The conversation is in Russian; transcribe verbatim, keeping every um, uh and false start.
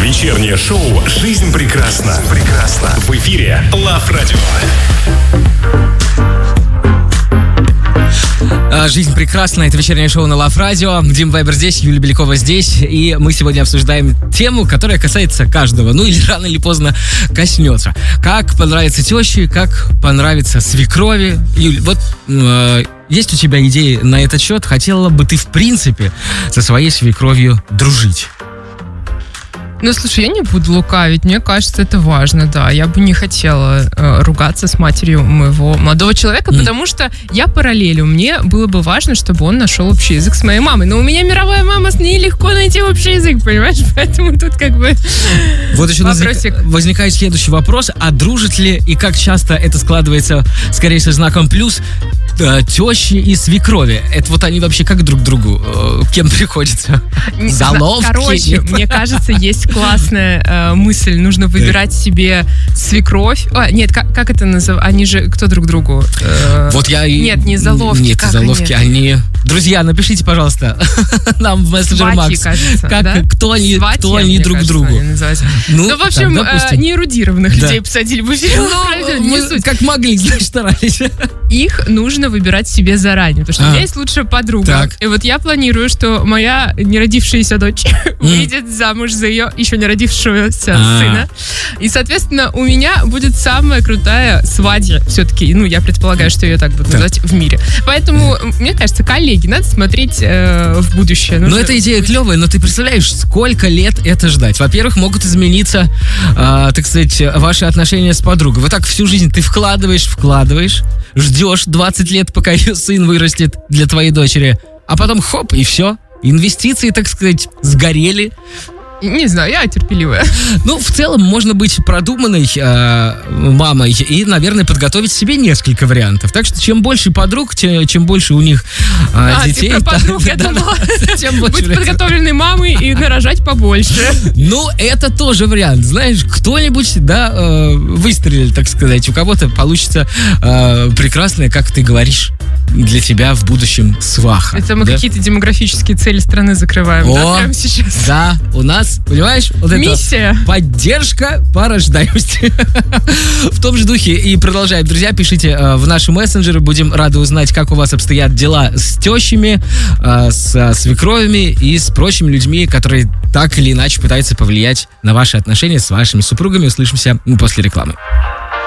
Вечернее шоу «Жизнь прекрасна». Прекрасна. В эфире Лав Радио. Жизнь прекрасна. Это вечернее шоу на Лав Радио. Дим Вайбер здесь, Юлия Белякова здесь. И мы сегодня обсуждаем тему, которая касается каждого. Ну или рано или поздно коснется. Как понравится теще, как понравится свекрови. Юль, вот э, есть у тебя идеи на этот счет? Хотела бы ты в принципе со своей свекровью дружить? Ну, слушай, я не буду лукавить, мне кажется, это важно, да. Я бы не хотела э, ругаться с матерью моего молодого человека, mm. потому что я параллелю. Мне было бы важно, чтобы он нашел общий язык с моей мамой. Но у меня мировая мама, с ней легко найти общий язык, понимаешь? Поэтому тут как бы вот еще вопросик. Возникает следующий вопрос. А дружат ли и как часто это складывается, скорее со знаком плюс, э, тещи и свекрови? Это вот они вообще как друг к другу? Э, кем приходится? Заловки? Короче, мне кажется, есть классная э, мысль. Нужно выбирать себе свекровь. А, нет, как, как это называется? Они же кто друг другу? Э, вот я и... Нет, не заловки. Нет, как заловки, они... они... Друзья, напишите, пожалуйста, нам в мессенджер Макс, кажется, как, да? кто они, Свати, кто они друг кажется, другу. Ну, ну, в общем, так, э, неэрудированных да. людей посадили в эфир. Ну, мы как могли, значит, старались. Их нужно выбирать себе заранее, потому что а. у меня есть лучшая подруга. Так. И вот я планирую, что моя неродившаяся дочь mm. выйдет замуж за ее еще не родившегося а. сына. И, соответственно, у меня будет самая крутая свадья все-таки. Ну, я предполагаю, что ее так будут так. называть в мире. Поэтому, мне кажется, коллеги, надо смотреть э, в будущее. Ну, эта идея клевая, но ты представляешь, сколько лет это ждать? Во-первых, могут измениться, э, так сказать, ваши отношения с подругой. Вот так всю жизнь ты вкладываешь, вкладываешь, ждешь двадцать лет, пока ее сын вырастет для твоей дочери, а потом хоп, и все. Инвестиции, так сказать, сгорели. Не знаю, я терпеливая. Ну, в целом, можно быть продуманной э, мамой и, наверное, подготовить себе несколько вариантов. Так что, чем больше подруг, тем, чем больше у них э, а, детей... А, подруг, я думала, быть подготовленной мамой и нарожать побольше. Ну, это тоже вариант. Знаешь, кто-нибудь, да, э, выстрелит, так сказать. У кого-то получится э, прекрасное, как ты говоришь, для тебя в будущем сваха. Это мы да? какие-то демографические цели страны закрываем, О, да, прямо сейчас? Да, у нас, понимаешь, вот миссия. Это поддержка по рождаемости. В том же духе и продолжаем. Друзья, пишите э, в наши мессенджеры, будем рады узнать, как у вас обстоят дела с тещами, э, с свекровями и с прочими людьми, которые так или иначе пытаются повлиять на ваши отношения с вашими супругами. Услышимся после рекламы.